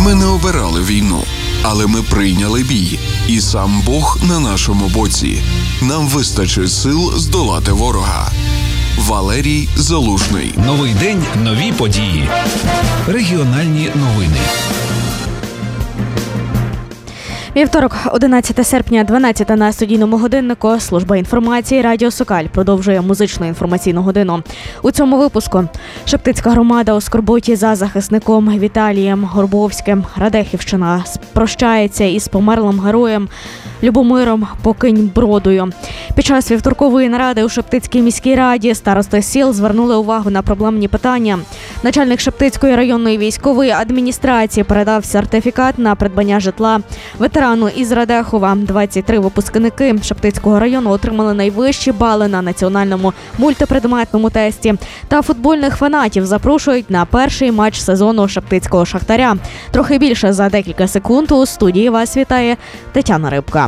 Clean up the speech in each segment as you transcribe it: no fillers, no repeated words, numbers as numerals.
Ми не обирали війну, але ми прийняли бій. І сам Бог на нашому боці. Нам вистачить сил здолати ворога. Валерій Залужний. Новий день, нові події. Регіональні новини. Вівторок, 11 серпня, 12 на студійному годиннику. Служба інформації Радіо Сокаль продовжує музичну інформаційну годину. У цьому випуску Шептицька громада у скорботі за захисником Віталієм Горбовським. Радехівщина прощається із померлим героєм Любомиром Покиньбродою. Під час вівторкової наради у Шептицькій міській раді старости сіл звернули увагу на проблемні питання. Начальник Шептицької районної військової адміністрації передав сертифікат на придбання житла ветерану із Радехова. 23 випускники Шептицького району отримали найвищі бали на національному мультипредметному тесті. Та футбольних фанатів запрошують на перший матч сезону Шептицького Шахтаря. Трохи більше за декілька секунд. У студії вас вітає Тетяна Рибка.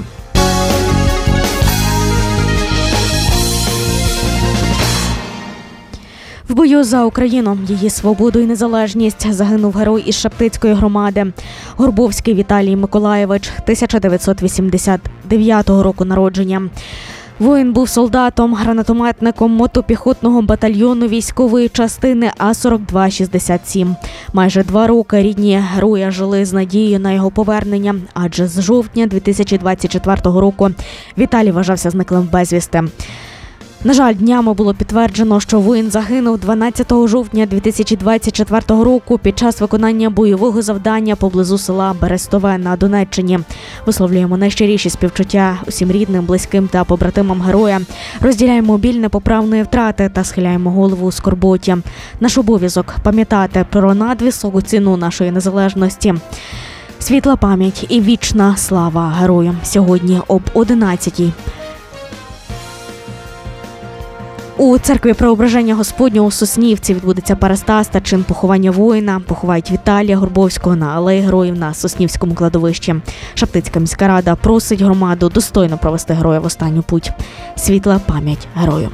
В бою за Україну, її свободу і незалежність загинув герой із Шептицької громади. Горбовський Віталій Миколаєвич, 1989 року народження. Воїн був солдатом, гранатометником мотопіхотного батальйону військової частини А-42-67. Майже 2 роки рідні героя жили з надією на його повернення, адже з жовтня 2024 року Віталій вважався зниклим безвісти. На жаль, днями було підтверджено, що воїн загинув 12 жовтня 2024 року під час виконання бойового завдання поблизу села Берестове на Донеччині. Висловлюємо найщиріші співчуття усім рідним, близьким та побратимам героя. Розділяємо біль непоправної втрати та схиляємо голову у скорботі. Наш обов'язок – пам'ятати про надвисоку ціну нашої незалежності. Світла пам'ять і вічна слава герою. Сьогодні об 11-й. У церкві Преображення Господнього у Соснівці відбудеться перестаз та чин поховання воїна. Поховають Віталія Горбовського на алеї Героїв на Соснівському кладовищі. Шептицька міська рада просить громаду достойно провести героя в останню путь. Світла пам'ять герою.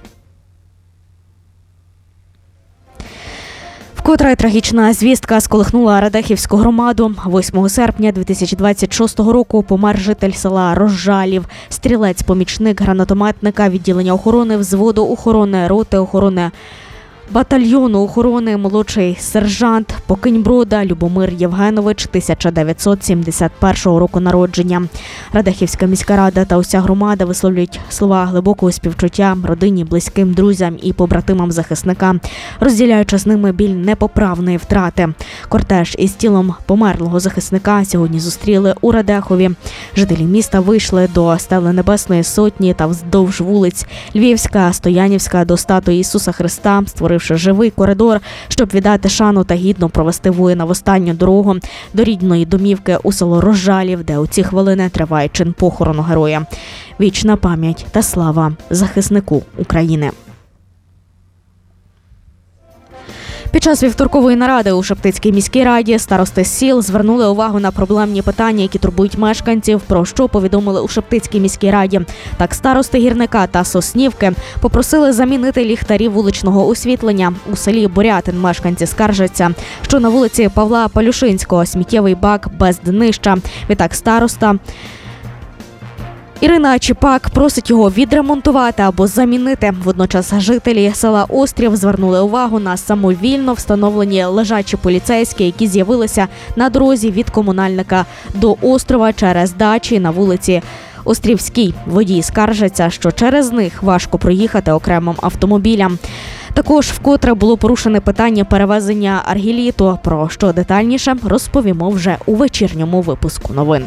Вкотре трагічна звістка сколихнула Радехівську громаду. 8 серпня 2026 року помер житель села Розжалів, стрілець-помічник гранатометника відділення охорони взводу охорони роти охорони батальйону охорони молодший сержант Покиньброда Любомир Євгенович, 1971 року народження. Радехівська міська рада та уся громада висловлюють слова глибокого співчуття родині, близьким, друзям і побратимам захисника, розділяючи з ними біль непоправної втрати. Кортеж із тілом померлого захисника сьогодні зустріли у Радехові. Жителі міста вийшли до стели Небесної Сотні та вздовж вулиць Львівська, Стоянівська до статуї Ісуса Христа, створивши живий коридор, щоб віддати шану та гідно провести воїна в останню дорогу до рідної домівки у село Розжалів, де у ці хвилини триває чин похорону героя. Вічна пам'ять та слава захиснику України. Під час вівторкової наради у Шептицькій міській раді старости сіл звернули увагу на проблемні питання, які турбують мешканців, про що повідомили у Шептицькій міській раді. Так, старости Гірника та Соснівки попросили замінити ліхтарі вуличного освітлення. У селі Бурятин мешканці скаржаться, що на вулиці Павла Палюшинського сміттєвий бак без днища. Відтак староста Ірина Чіпак просить його відремонтувати або замінити. Водночас жителі села Острів звернули увагу на самовільно встановлені лежачі поліцейські, які з'явилися на дорозі від комунальника до острова через дачі на вулиці Острівській. Водії скаржаться, що через них важко проїхати окремим автомобілям. Також вкотре було порушене питання перевезення аргіліту, про що детальніше розповімо вже у вечірньому випуску новин.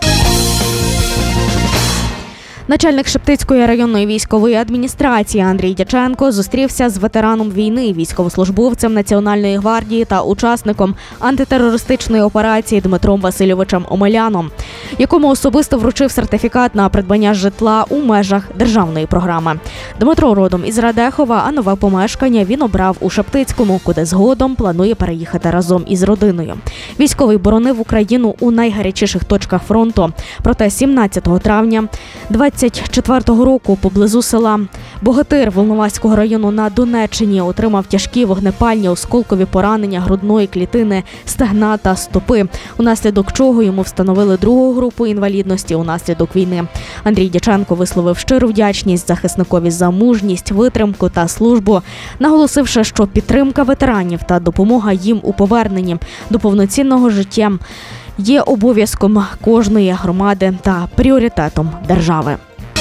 Начальник Шептицької районної військової адміністрації Андрій Дяченко зустрівся з ветераном війни, військовослужбовцем Національної гвардії та учасником антитерористичної операції Дмитром Васильовичем Омеляном, якому особисто вручив сертифікат на придбання житла у межах державної програми. Дмитро родом із Радехова, а нове помешкання він обрав у Шептицькому, куди згодом планує переїхати разом із родиною. Військовий боронив Україну у найгарячіших точках фронту. Проте 17 травня 20 24-го року поблизу села Богатир Волноваського району на Донеччині отримав тяжкі вогнепальні осколкові поранення грудної клітини, стегна та стопи, унаслідок чого йому встановили другу групу інвалідності унаслідок війни. Андрій Дяченко висловив щиру вдячність захисникові за мужність, витримку та службу, наголосивши, що підтримка ветеранів та допомога їм у поверненні до повноцінного життя є обов'язком кожної громади та пріоритетом держави.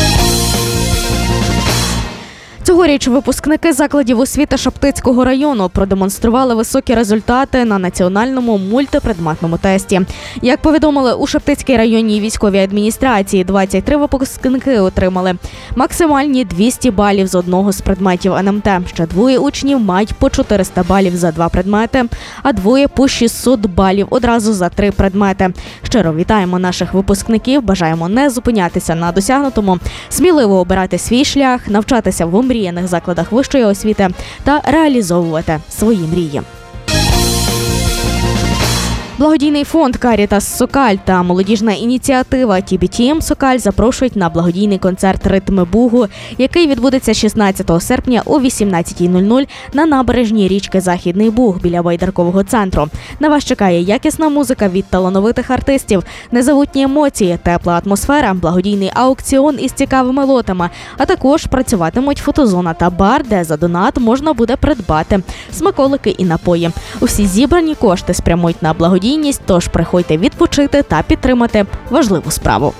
Цьогоріч випускники закладів освіти Шептицького району продемонстрували високі результати на національному мультипредметному тесті. Як повідомили у Шептицькій районній військовій адміністрації, 23 випускники отримали максимальні 200 балів з одного з предметів НМТ. Ще двоє учнів мають по 400 балів за 2 предмети, а двоє по 600 балів одразу за 3 предмети. Щиро вітаємо наших випускників, бажаємо не зупинятися на досягнутому, сміливо обирати свій шлях, навчатися в омріяних закладах вищої освіти та реалізовувати свої мрії. Благодійний фонд «Карітас Сокаль» та молодіжна ініціатива TBTM Сокаль запрошують на благодійний концерт «Ритми Бугу», який відбудеться 16 серпня о 18:00 на набережній річки Західний Буг біля Байдаркового центру. На вас чекає якісна музика від талановитих артистів, незабутні емоції, тепла атмосфера, благодійний аукціон із цікавими лотами, а також працюватимуть фотозона та бар, де за донат можна буде придбати смаколики і напої. Усі зібрані кошти спрямують на благодійність, тож приходьте відпочити та підтримати важливу справу.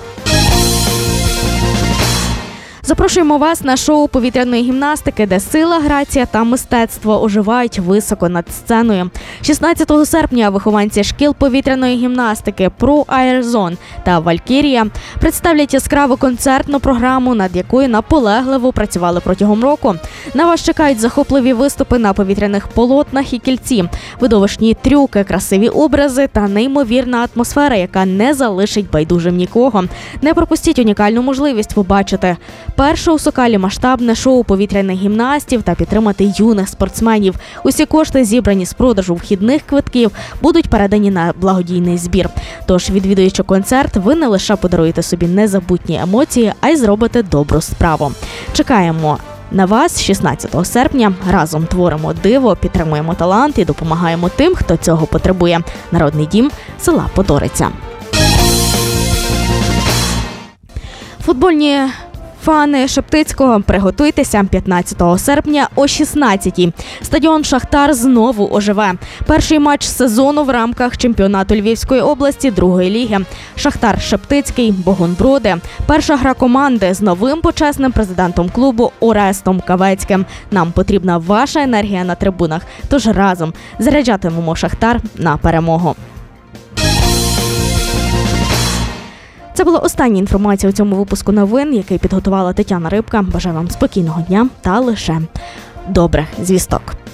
Запрошуємо вас на шоу повітряної гімнастики, де сила, грація та мистецтво оживають високо над сценою. 16 серпня вихованці шкіл повітряної гімнастики «Про Аерзон» та «Валькірія» представлять яскраву концертну програму, над якою наполегливо працювали протягом року. На вас чекають захопливі виступи на повітряних полотнах і кільці, видовищні трюки, красиві образи та неймовірна атмосфера, яка не залишить байдужим нікого. Не пропустіть унікальну можливість побачити перше у Сокалі масштабне шоу повітряних гімнастів та підтримати юних спортсменів. Усі кошти, зібрані з продажу вхідних квитків, будуть передані на благодійний збір. Тож, відвідуючи концерт, ви не лише подаруєте собі незабутні емоції, а й зробите добру справу. Чекаємо на вас 16 серпня. Разом творимо диво, підтримуємо талант і допомагаємо тим, хто цього потребує. Народний дім села Подориця. Футбольні фани Шептицького, приготуйтеся, 15 серпня о 16-й. Стадіон «Шахтар» знову оживе. Перший матч сезону в рамках чемпіонату Львівської області другої ліги. «Шахтар» Шептицький, Богун-Броди. Перша гра команди з новим почесним президентом клубу Орестом Кавецьким. Нам потрібна ваша енергія на трибунах, тож разом заряджатимемо «Шахтар» на перемогу. Це була остання інформація у цьому випуску новин, який підготувала Тетяна Рибка. Бажаю вам спокійного дня та лише добрих звісток.